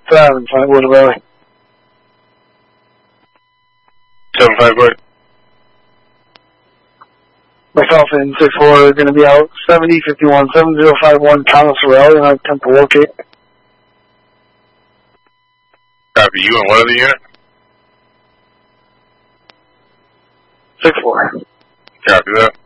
7-5 Wood Valley. 7-5 Wood. Myself and 6-4 are going to be out 70-51, 7051 Thomas Sorrell, and I'll attempt to locate. Copy. You and what other unit? 6-4. Copy that.